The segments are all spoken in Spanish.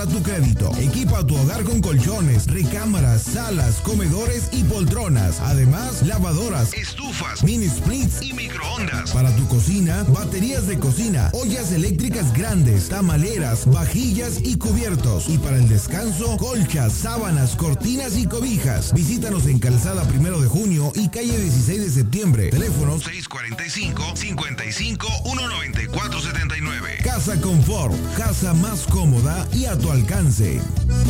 A tu crédito. Equipa tu hogar con colchones, recámaras, salas, comedores y poltronas. Además, lavadoras, estufas, mini splits y microondas. Para tu cocina, baterías de cocina, ollas eléctricas grandes, tamaleras, vajillas y cubiertos. Y para el descanso, colchas, sábanas, cortinas y cobijas. Visítanos en Calzada 1 de Junio y calle 16 de septiembre. Teléfono 645-55-194-79. Casa Confort, casa más cómoda y a tu alcance.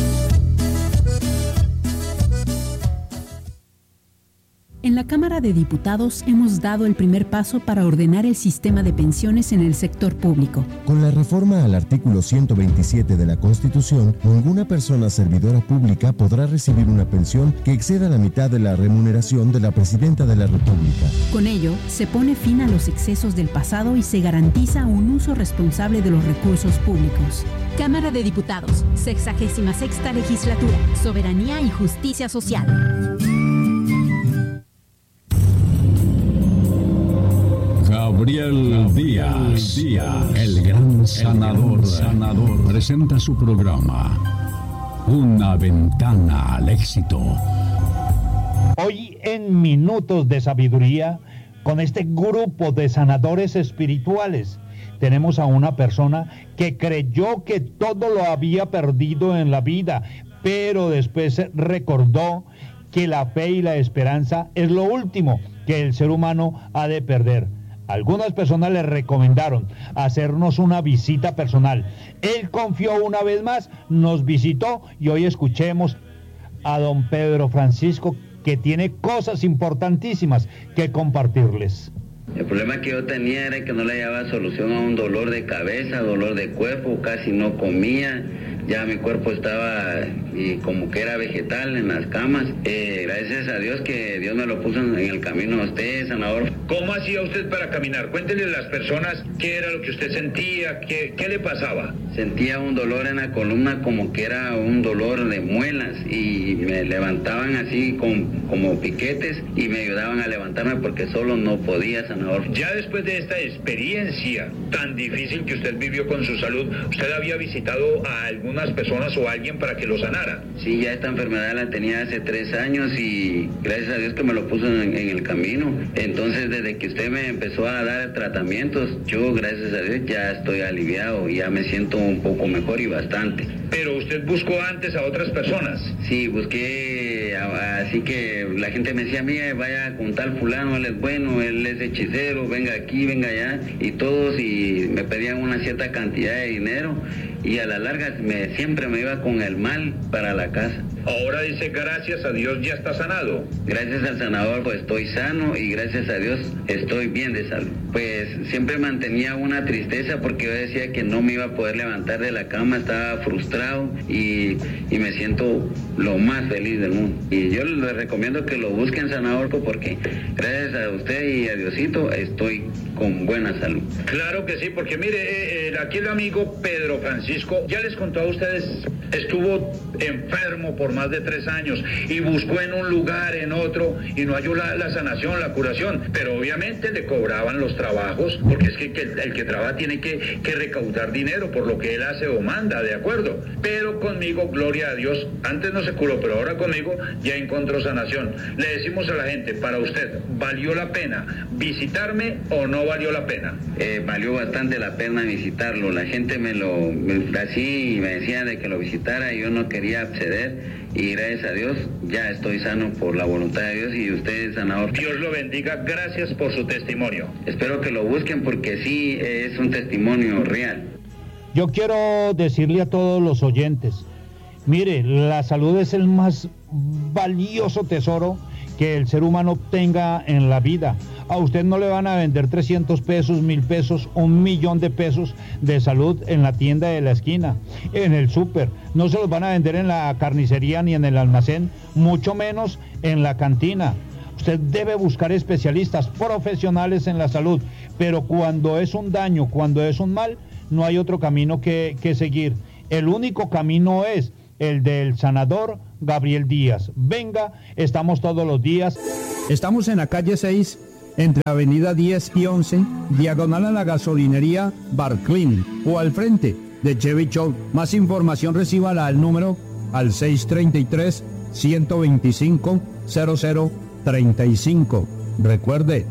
En la Cámara de Diputados hemos dado el primer paso para ordenar el sistema de pensiones en el sector público. Con la reforma al artículo 127 de la Constitución, ninguna persona servidora pública podrá recibir una pensión que exceda la mitad de la remuneración de la Presidenta de la República. Con ello, se pone fin a los excesos del pasado y se garantiza un uso responsable de los recursos públicos. Cámara de Diputados, 66ª Legislatura, Soberanía y Justicia Social. Gabriel Díaz, el gran sanador, presenta su programa, Una Ventana al Éxito. Hoy en Minutos de Sabiduría, con este grupo de sanadores espirituales, tenemos a una persona que creyó que todo lo había perdido en la vida, pero después recordó que la fe y la esperanza es lo último que el ser humano ha de perder. Algunas personas le recomendaron hacernos una visita personal. Él confió una vez más, nos visitó y hoy escuchemos a don Pedro Francisco, que tiene cosas importantísimas que compartirles. El problema que yo tenía era que no le hallaba solución a un dolor de cabeza, dolor de cuerpo, casi no comía. Ya mi cuerpo estaba y como que era vegetal en las camas. Gracias a Dios que Dios me lo puso en el camino a usted, sanador. ¿Cómo hacía usted para caminar? Cuéntele a las personas qué era lo que usted sentía, qué le pasaba. Sentía un dolor en la columna como que era un dolor de muelas y me levantaban así como piquetes y me ayudaban a levantarme porque solo no podía, sanador. Ya después de esta experiencia tan difícil que usted vivió con su salud, ¿usted había visitado a algunas personas o a alguien para que lo sanara? Sí, ya esta enfermedad la tenía hace 3 años y gracias a Dios que me lo puso en el camino. Entonces, desde que usted me empezó a dar tratamientos, yo gracias a Dios ya estoy aliviado, ya me siento un poco mejor y bastante. ¿Pero usted buscó antes a otras personas? Sí, busqué, así que la gente me decía, mira, vaya con tal fulano, él es bueno, él es hechicero, venga aquí, venga allá, y todos, y me pedían una cierta cantidad de dinero, y a la larga siempre me iba con el mal para la casa. Ahora dice, gracias a Dios ya está sanado. Gracias al sanador pues estoy sano y gracias a Dios estoy bien de salud. Pues siempre mantenía una tristeza porque yo decía que no me iba a poder levantar de la cama, estaba frustrado y me siento lo más feliz del mundo. Y yo les recomiendo que lo busquen, sanador, porque gracias a usted y a Diosito estoy con buena salud. Claro que sí, porque mire, aquí el amigo Pedro Francisco ya les contó a ustedes, estuvo enfermo por más de 3 años y buscó en un lugar, en otro, y no halló la sanación, la curación, pero obviamente le cobraban los trabajos, porque es que el que trabaja tiene que recaudar dinero por lo que él hace o manda, ¿de acuerdo? Pero conmigo, gloria a Dios, antes no se curó, pero ahora conmigo ya encontró sanación. Le decimos a la gente, para usted, ¿valió la pena visitarme o no valió la pena? Valió bastante la pena visitarlo. La gente me decía de que lo visitara y yo no quería acceder. Y gracias a Dios ya estoy sano por la voluntad de Dios y usted, sanador. Dios lo bendiga, gracias por su testimonio. Espero que lo busquen porque sí es un testimonio real. Yo quiero decirle a todos los oyentes, mire, la salud es el más valioso tesoro que el ser humano tenga en la vida. A usted no le van a vender 300 pesos, 1,000 pesos, 1,000,000 de pesos de salud en la tienda de la esquina, en el súper. No se los van a vender en la carnicería ni en el almacén, mucho menos en la cantina. Usted debe buscar especialistas, profesionales en la salud, pero cuando es un daño, cuando es un mal, no hay otro camino que seguir. El único camino es el del sanador Gabriel Díaz. Venga, estamos todos los días. Estamos en la calle 6, entre avenida 10 y 11, diagonal a la gasolinería Barclin, o al frente, de Chevy Show. Más información recíbala al número al 633-125-0035. Recuerde,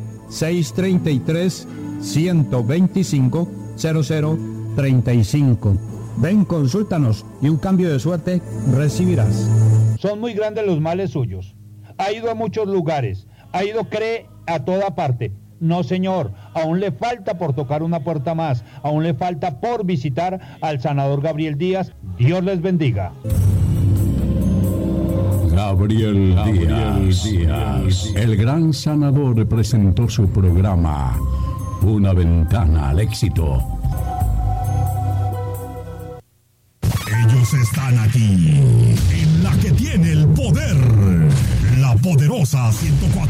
633-125-0035. Ven, consúltanos y un cambio de suerte recibirás. Son muy grandes los males suyos. Ha ido a muchos lugares, ha ido, cree, a toda parte. No, señor, aún le falta por tocar una puerta más, aún le falta por visitar al sanador Gabriel Díaz. Dios les bendiga. Gabriel Díaz, el gran sanador, presentó su programa Una Ventana al Éxito. Ellos están aquí, en la que tiene el poder, la poderosa 104.